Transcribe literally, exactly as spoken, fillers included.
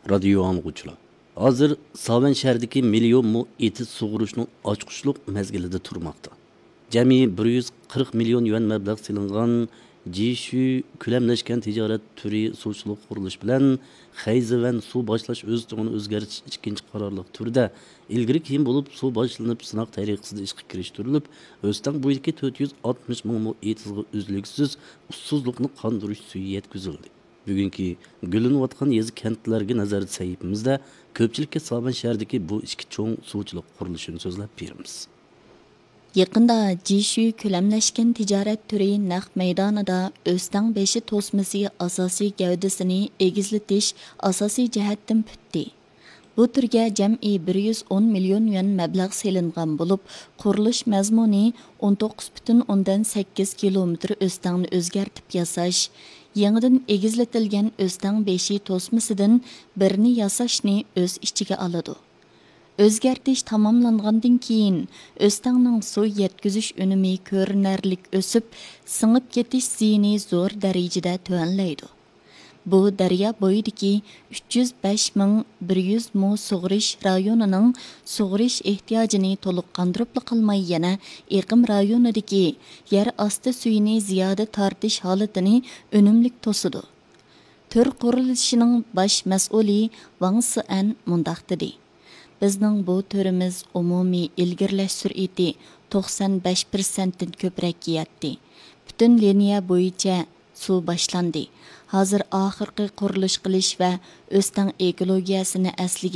Radio anlıqçılar. Hazır Savan şəhərdəki milyon mu eti sug'urishning ochqishliq mezgilida turmoqda. Jami bir yuz qirq million yuan mablag' silingan Jishu ko'lamlashgan tijorat turi suvchilik qurilish bilan Xayzivan suv boshlash o'z to'g'ini o'zgartirish ikkinchi qarorliq turda ilgari keyin bo'lib suv boshlanib sinoq tariqasida ishga kirishtirilib, O'stan bo'yidagi to'rt yuz oltmish ming mu etizga uzluksiz ussuzlikni qondirish suvi yetkazildi. Bugungi gülünüvatkan yazı kentlerge nazar sayıpımızda köpçülükке Savan şəhərdəki bu iki çoğun suvçuluk quruluşunu sözləb birimiz. Yaqında Jishu köləmləşkən ticaret türü naq meydanida O'stan beshi tosmasi asosiy gavdasini egizletish asosiy jihatdan pütdi. Bu türge jam'i bir yuz o'n million yuan mablag' selingan bo'lib, qurilish mazmuni o'n to'qqiz butun o'ndan sakkiz kilometr O'stanni o'zgartib yasash, yangidan egizletilgan O'stan beshi tosmasidan birini yasashni o'z ichiga oladi. O'zgartish tamomlangandan keyin O'stanning suv yetkazish unumi ko'rinarlik o'sib, singib ketish ziyini zo'r darajada tuanlaydi. Bu daryo bo'yidagi uch yuz besh ming bir yuz mu sug'urish rayonining sug'urish ehtiyojini to'liq qondirib qolmay yana iqim rayonidagi yer osti suyini ziyoda tortish holatini unumlik to'sidi. Tur qurilishining bosh mas'uli Wang Sian mundaq dedi. Bizning bu turimiz umumiy ilgirlash sur'ati to'qson besh foiz dan ko'proq yetdi. Butun liniya bo'yicha suv boshlandi. Hozir oxirgi qurilish qilish va O'stan ekologiyasini asliga